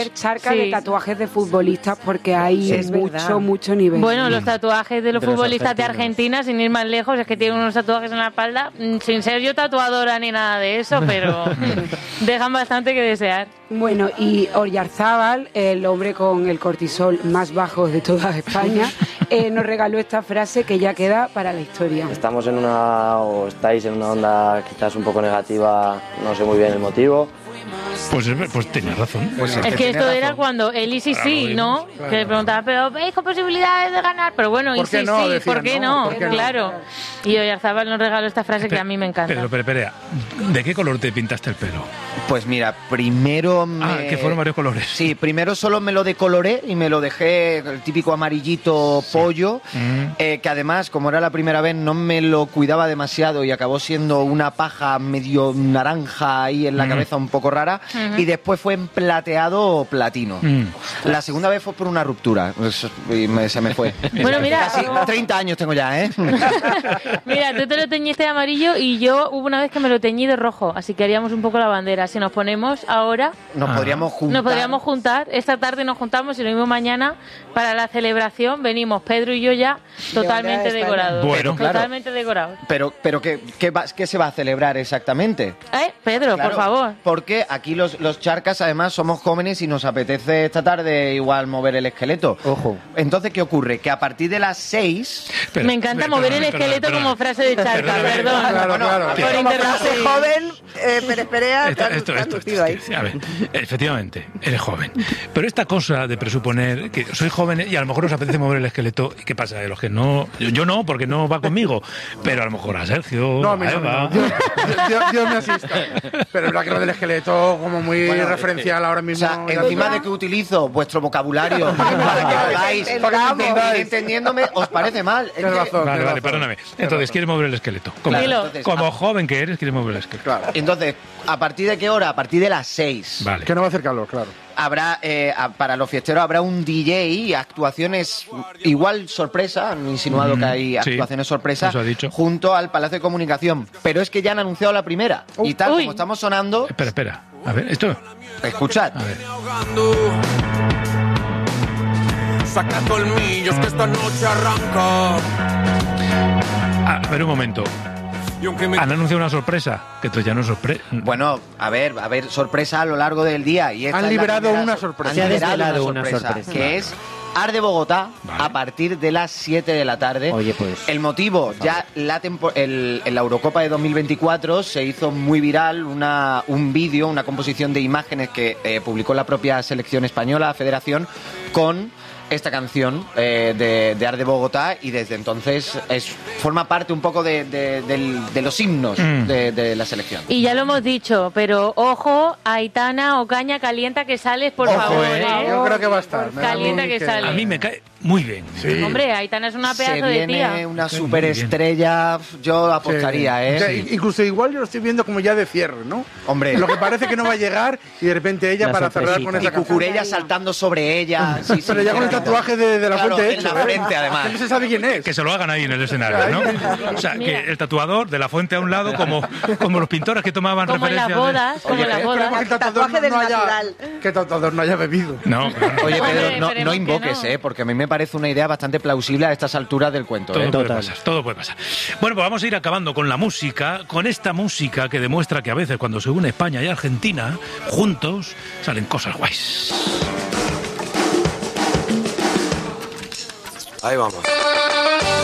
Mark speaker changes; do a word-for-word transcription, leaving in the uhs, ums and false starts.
Speaker 1: Charcas
Speaker 2: Sí.
Speaker 1: de tatuajes de futbolistas porque hay
Speaker 3: Es
Speaker 1: mucho,
Speaker 3: verdad.
Speaker 1: mucho nivel.
Speaker 2: Bueno, los tatuajes de los
Speaker 4: De los
Speaker 2: futbolistas de
Speaker 4: argentinos.
Speaker 2: Argentina, sin ir más lejos, es que tienen unos tatuajes en la espalda, mm, sin ser yo tatuadora ni nada de eso, pero dejan bastante que desear.
Speaker 1: Bueno, y Oyarzábal, el hombre con el cortisol más bajo de toda España, eh, nos regaló esta frase que ya queda para la historia.
Speaker 5: Estamos en una, o estáis en una onda quizás un poco negativa, no sé muy bien el motivo.
Speaker 6: Pues, pues tenías razón.
Speaker 3: Pues
Speaker 2: Es que esto era cuando él y sí,
Speaker 6: Claro,
Speaker 2: sí,
Speaker 6: digo,
Speaker 2: ¿no? Que le preguntaba, pero ¿veis con posibilidades de ganar? Pero bueno, y
Speaker 7: ¿Por qué
Speaker 2: sí,
Speaker 7: no?
Speaker 2: sí,
Speaker 7: Decían,
Speaker 2: ¿por qué
Speaker 7: ¿no?
Speaker 2: no?
Speaker 7: ¿Por qué no?
Speaker 2: Claro. Y Oyarzábal nos regaló esta frase que a mí me encanta.
Speaker 6: Pero, pero, espera, ¿de qué color te pintaste el pelo?
Speaker 3: Pues mira, primero me...
Speaker 6: Ah, que fueron varios colores.
Speaker 3: Sí, primero solo me lo decoloré y me lo dejé el típico amarillito pollo,
Speaker 6: Mm.
Speaker 3: eh, que además, como era la primera vez, no me lo cuidaba demasiado y acabó siendo una paja medio naranja ahí en la
Speaker 6: Mm.
Speaker 3: cabeza un poco rara, y después fue en plateado platino.
Speaker 6: Mm.
Speaker 3: La segunda vez fue por una ruptura pues, y me- se me fue.
Speaker 2: Bueno, mira,
Speaker 3: Casi
Speaker 2: oh.
Speaker 3: treinta años tengo ya, ¿eh?
Speaker 2: Mira, tú te lo teñiste de amarillo y yo hubo una vez que me lo teñí de rojo, así que haríamos un poco la bandera. Si nos ponemos ahora,
Speaker 3: Nos
Speaker 6: Ah.
Speaker 3: podríamos juntar.
Speaker 2: nos podríamos juntar, esta tarde nos juntamos y lo mismo mañana para la celebración. Venimos Pedro y yo ya totalmente
Speaker 3: España.
Speaker 2: decorados.
Speaker 6: Bueno.
Speaker 3: Claro.
Speaker 2: Totalmente decorados.
Speaker 3: Pero, pero ¿qué, qué, va- qué se va a celebrar exactamente?
Speaker 2: ¿Eh? Pedro,
Speaker 3: Claro,
Speaker 2: por favor.
Speaker 3: Porque aquí los, los charcas, además, somos jóvenes y nos apetece esta tarde igual mover el esqueleto.
Speaker 4: Ojo.
Speaker 3: Entonces, ¿qué ocurre? Que a partir de las seis...
Speaker 6: Espera,
Speaker 2: Me encanta
Speaker 6: espera,
Speaker 2: mover el
Speaker 6: perdóname,
Speaker 2: esqueleto
Speaker 6: perdóname.
Speaker 2: como frase de charca,
Speaker 6: Perdóname.
Speaker 2: perdón.
Speaker 7: Claro,
Speaker 3: Bueno,
Speaker 7: claro.
Speaker 2: Por
Speaker 6: Que-
Speaker 2: interrumpir.
Speaker 8: joven, eh, Pérez Perea,
Speaker 6: Esto,
Speaker 8: te has-
Speaker 6: esto,
Speaker 8: te has
Speaker 6: esto,
Speaker 8: lucido ahí.
Speaker 6: esto, a ver, efectivamente, eres joven. Pero esta cosa de presuponer que soy joven y a lo mejor os apetece mover el esqueleto, ¿y qué pasa? De los que no, yo, yo no, porque no va conmigo, pero a lo mejor a Sergio,
Speaker 7: No, a mí
Speaker 6: a
Speaker 7: no,
Speaker 6: Eva.
Speaker 7: no. Dios, Dios- Dios me asista. Pero es verdad que lo del esqueleto como muy
Speaker 3: Bueno,
Speaker 7: referencial ahora
Speaker 3: O
Speaker 7: mismo.
Speaker 3: sea,
Speaker 7: ya
Speaker 3: encima
Speaker 7: está.
Speaker 3: de que utilizo vuestro vocabulario para que podáis
Speaker 8: Entendamos.
Speaker 3: ir entendiéndome, ¿os parece mal? Es
Speaker 7: Tienes
Speaker 3: que-
Speaker 7: razón.
Speaker 6: Vale,
Speaker 7: tienes
Speaker 6: vale,
Speaker 7: razón.
Speaker 6: perdóname.
Speaker 7: Tienes
Speaker 6: Entonces,
Speaker 7: razón.
Speaker 6: ¿quieres mover el esqueleto? Como,
Speaker 3: Claro,
Speaker 2: Dilo.
Speaker 3: entonces,
Speaker 6: como
Speaker 3: a-
Speaker 6: joven que eres, quieres mover el esqueleto.
Speaker 7: Claro.
Speaker 3: entonces, ¿a partir de qué hora? A partir de las seis.
Speaker 6: Vale.
Speaker 7: Que no va a hacer calor, claro.
Speaker 3: Habrá, eh, a- para los fiesteros habrá un D J, actuaciones igual sorpresa, han insinuado
Speaker 6: Mm,
Speaker 3: que hay
Speaker 6: sí,
Speaker 3: actuaciones sorpresa,
Speaker 6: eso ha dicho.
Speaker 3: junto al Palacio de Comunicación. Pero es que ya han anunciado la primera. Y tal
Speaker 2: Uy.
Speaker 3: como estamos sonando,
Speaker 6: Espera, espera. A ver, esto.
Speaker 3: escuchad.
Speaker 6: A ver.
Speaker 9: Saca colmillos que esta noche arranca.
Speaker 6: A, a ver, un momento.
Speaker 9: Y aunque me
Speaker 6: Han anunciado una sorpresa, que esto ya no es sorpresa.
Speaker 3: Bueno, a ver, a ver, sorpresa a lo largo del día. Y esta
Speaker 7: Han
Speaker 3: es la
Speaker 7: liberado
Speaker 3: primera
Speaker 7: una
Speaker 3: sor-
Speaker 7: sorpresa.
Speaker 3: Han
Speaker 4: Se ha
Speaker 3: liberado
Speaker 4: desvelado
Speaker 3: una
Speaker 4: una
Speaker 3: sorpresa,
Speaker 4: sorpresa.
Speaker 3: que es Ar de Bogotá
Speaker 6: Vale.
Speaker 3: a partir de las siete de la tarde.
Speaker 4: Oye, pues.
Speaker 3: El motivo, ya la tempo- el, en la Eurocopa de dos mil veinticuatro se hizo muy viral una, un vídeo, una composición de imágenes que eh, publicó la propia selección española, la federación, con esta canción eh, de, de Ar de Bogotá, y desde entonces es, forma parte un poco de, de- del- de los himnos
Speaker 6: Mm.
Speaker 3: de, de la selección.
Speaker 2: Y ya lo hemos dicho, pero ojo, Aitana Ocaña, calienta que sales, por
Speaker 3: Ojo,
Speaker 2: favor,
Speaker 3: eh.
Speaker 2: ¿eh?
Speaker 7: Yo creo que va a estar. Me da a mí
Speaker 2: Calienta que sale.
Speaker 6: A mí me cae muy bien.
Speaker 7: Sí.
Speaker 2: Hombre, Aitana es una
Speaker 3: Se
Speaker 2: pedazo de
Speaker 3: viene
Speaker 2: tía.
Speaker 3: una
Speaker 6: Muy
Speaker 3: superestrella, yo apostaría,
Speaker 7: Sí.
Speaker 3: ¿eh?
Speaker 7: O sea, incluso igual yo lo estoy viendo como ya de cierre, ¿no?
Speaker 3: Hombre.
Speaker 7: Lo que parece que no va a llegar y de repente ella
Speaker 4: La
Speaker 7: para cerrar
Speaker 4: sorpresita.
Speaker 7: con
Speaker 3: Y
Speaker 7: esa canción.
Speaker 3: Cucurella saltando sobre ella. Sí, sí,
Speaker 7: Pero ya con el tatuaje de, de la
Speaker 3: Claro,
Speaker 7: fuente
Speaker 3: en
Speaker 7: hecho.
Speaker 3: la
Speaker 7: ¿eh?
Speaker 3: frente, además.
Speaker 7: Que no se sabe quién es.
Speaker 6: Que se lo hagan ahí en el escenario, ¿no? O sea, que el tatuador de la fuente a un lado, como, como los pintores que tomaban
Speaker 2: Como en las
Speaker 6: referencia. de-
Speaker 2: bodas, como en las
Speaker 7: Esperemos
Speaker 2: bodas.
Speaker 7: que el tatuador
Speaker 8: Tatuaje del
Speaker 7: no haya,
Speaker 8: natural.
Speaker 7: que el tatuador no haya bebido.
Speaker 6: No, pero no.
Speaker 3: Oye,
Speaker 2: Hombre,
Speaker 3: Pedro, no,
Speaker 2: esperemos
Speaker 3: no
Speaker 2: que
Speaker 3: invoques,
Speaker 2: no.
Speaker 3: ¿eh? Porque a mí me parece una idea bastante plausible a estas alturas del cuento,
Speaker 6: Todo
Speaker 3: ¿eh?
Speaker 6: puede
Speaker 4: Total.
Speaker 6: pasar, todo puede pasar. Bueno, pues vamos a ir acabando con la música, con esta música que demuestra que a veces cuando se une España y Argentina, juntos, salen cosas guays.
Speaker 9: Ahí vamos.